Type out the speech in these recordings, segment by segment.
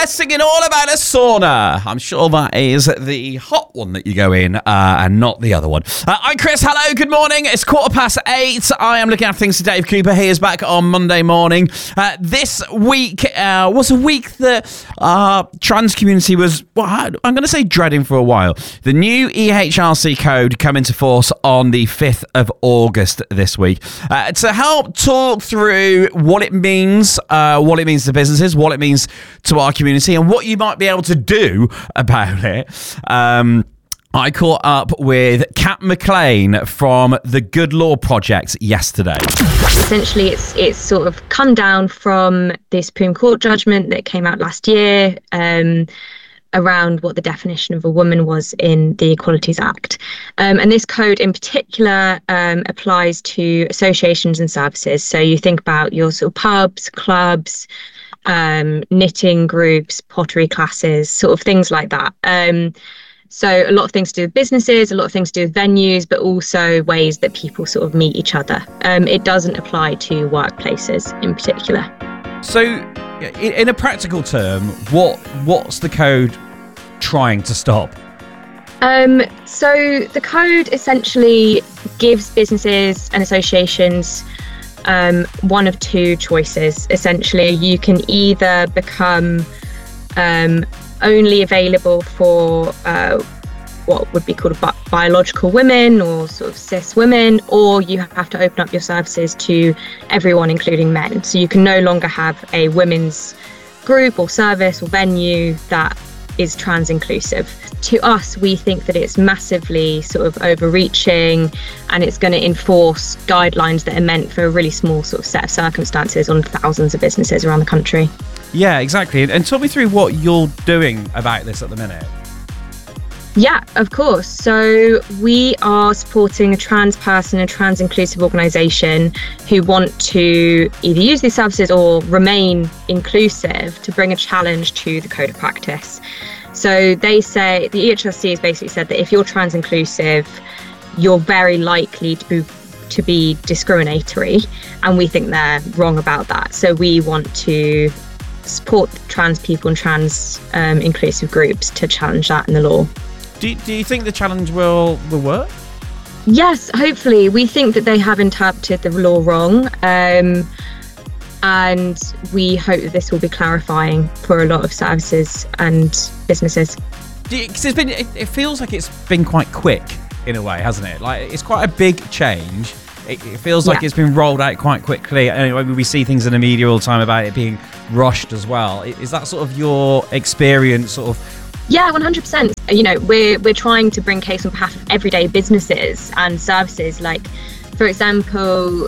singing all about a sauna. I'm sure that is the hot one that you go in and not the other one. I'm Chris. Hello, good morning. It's 8:15. I am looking after things for Dave Cooper. He is back on Monday morning. This week was a week that trans community was, well, I'm going to say dreading for a while. The new EHRC code come into force on the 5th of August this week. To help talk through what it means to businesses, what it means to our community, and what you might be able to do about it, I caught up with Kat McLean from the Good Law Project yesterday. Essentially, it's sort of come down from the Supreme Court judgment that came out last year around what the definition of a woman was in the Equalities Act. And this code in particular applies to associations and services. So you think about your sort of pubs, clubs, knitting groups, pottery classes, sort of things like that. So a lot of things to do with businesses, a lot of things to do with venues, but also ways that people sort of meet each other. It doesn't apply to workplaces in particular. So in a practical term, what's the code trying to stop? So the code essentially gives businesses and associations one of two choices. Essentially, you can either become only available for what would be called biological women or sort of cis women, or you have to open up your services to everyone, including men. So you can no longer have a women's group or service or venue that is trans inclusive. To us, we think that it's massively sort of overreaching, and it's going to enforce guidelines that are meant for a really small sort of set of circumstances on thousands of businesses around the country. Yeah, exactly. And talk me through what you're doing about this at the minute. Yeah, of course. So we are supporting a trans person, a trans inclusive organisation who want to either use these services or remain inclusive to bring a challenge to the code of practice. So they say, the EHRC has basically said that if you're trans inclusive, you're very likely to be discriminatory, and we think they're wrong about that. So we want to support trans people and trans inclusive groups to challenge that in the law. Do you think the challenge will work? Yes, hopefully. We think that they have interpreted the law wrong, and we hope that this will be clarifying for a lot of services and businesses. Because it feels like it's been quite quick in a way, hasn't it? Like, it's quite a big change. It feels like it's been rolled out quite quickly. And we see things in the media all the time about it being rushed as well. Is that sort of your experience, sort of? Yeah, 100%. You know, we're trying to bring case on behalf of everyday businesses and services. Like, for example,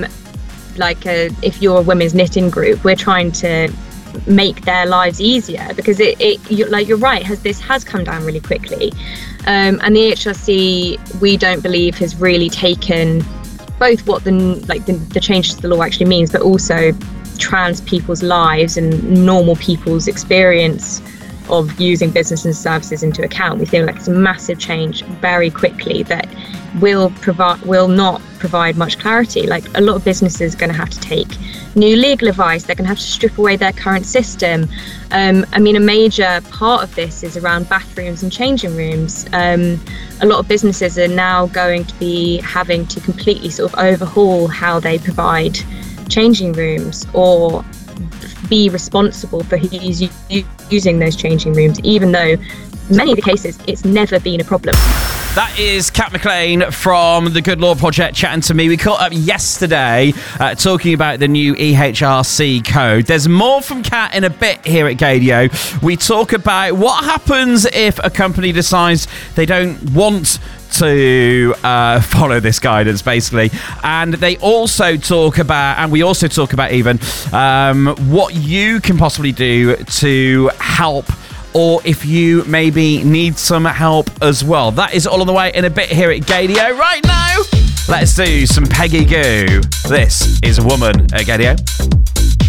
if you're a women's knitting group, we're trying to make their lives easier, because you're right, this has come down really quickly. And the HRC, we don't believe, has really taken both what the changes to the law actually means, but also trans people's lives and normal people's experience of using business and services into account. We feel like it's a massive change very quickly that will not provide much clarity. Like, a lot of businesses are going to have to take new legal advice. They're going to have to strip away their current system. I mean, a major part of this is around bathrooms and changing rooms. A lot of businesses are now going to be having to completely sort of overhaul how they provide changing rooms, or be responsible for who's using those changing rooms, even though in many of the cases it's never been a problem. That is Kat McLean from the Good Law Project chatting to me. We caught up yesterday talking about the new EHRC code. There's more from Kat in a bit here at Gadio. We talk about what happens if a company decides they don't want to follow this guidance, basically. And we also talk about even what you can possibly do to help, or if you maybe need some help as well. That is all on the way in a bit here at Gadio. Right now, let's do some Peggy Gou. This is Woman at Gadio.